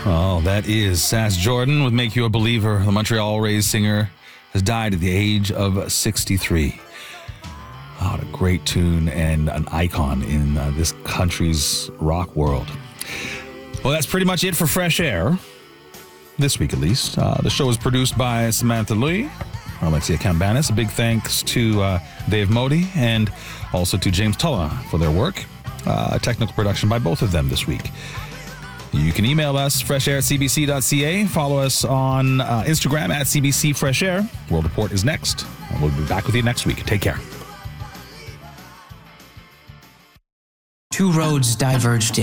Oh, that is Sass Jordan with Make You a Believer. The Montreal Rays singer has died at the age of 63. Oh, what a great tune and an icon in this country's rock world. Well, that's pretty much it for Fresh Air. This week, at least. The show was produced by Samantha Louie, Alexia Cambanis. A big thanks to Dave Modi and also to James Tulla for their work. Technical production by both of them this week. You can email us, freshair@cbc.ca. Follow us on Instagram at CBC Fresh Air. World Report is next. We'll be back with you next week. Take care. Two roads diverged